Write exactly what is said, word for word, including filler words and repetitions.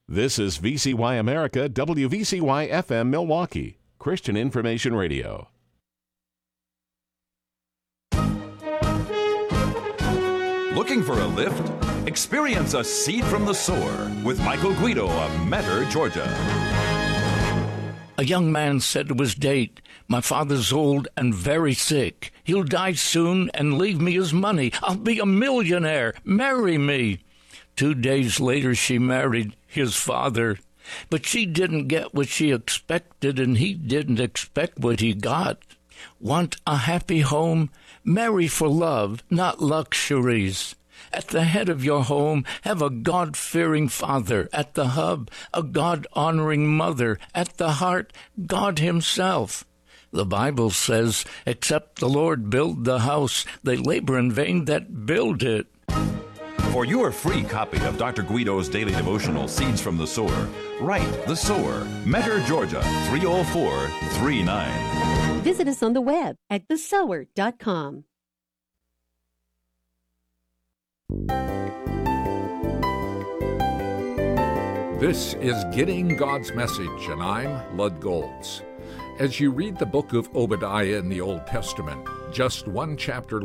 This is V C Y America, W V C Y F M Milwaukee, Christian Information Radio. Looking for a lift? Experience a seed from the sower with Michael Guido of Metter, Georgia. A young man said to his date, "My father's old and very sick. He'll die soon and leave me his money. I'll be a millionaire. Marry me." Two days later, she married his father. But she didn't get what she expected, and he didn't expect what he got. Want a happy home? Marry for love, not luxuries. At the head of your home, have a God-fearing father. At the hub, a God-honoring mother. At the heart, God himself. The Bible says, "Except the Lord build the house, they labor in vain that build it." For your free copy of Doctor Guido's daily devotional, Seeds from the Sower, write The Sower, Metter, Georgia, three oh four three nine. Visit us on the web at the sower dot com. This is Getting God's Message, and I'm Lud Golds. As you read the book of Obadiah in the Old Testament, just one chapter